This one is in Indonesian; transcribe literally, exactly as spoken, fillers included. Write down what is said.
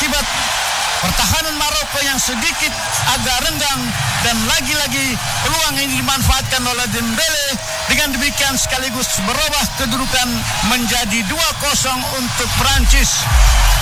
akibat pertahanan Maroko yang sedikit agak renggang dan lagi-lagi peluang ini dimanfaatkan oleh Dembele. Dengan demikian sekaligus berubah kedudukan menjadi dua kosong untuk Prancis.